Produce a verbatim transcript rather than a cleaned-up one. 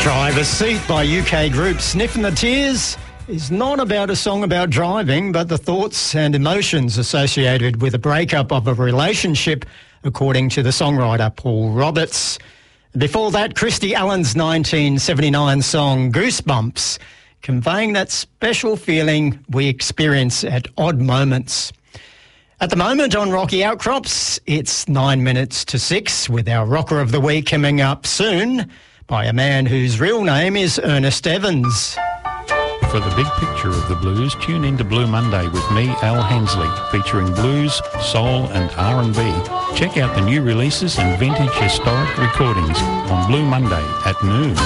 Driver's Seat by U K group Sniff and the Tears is not about a song about driving, but the thoughts and emotions associated with a breakup of a relationship, according to the songwriter Paul Roberts. Before that, Christy Allen's nineteen seventy-nine song Goosebumps, conveying that special feeling we experience at odd moments. At the moment on Rocky Outcrops, it's nine minutes to six, with our Rocker of the Week coming up soon by a man whose real name is Ernest Evans. For the big picture of the blues, tune into Blue Monday with me, Al Hensley, featuring blues, soul and R and B. Check out the new releases and vintage historic recordings on Blue Monday at noon.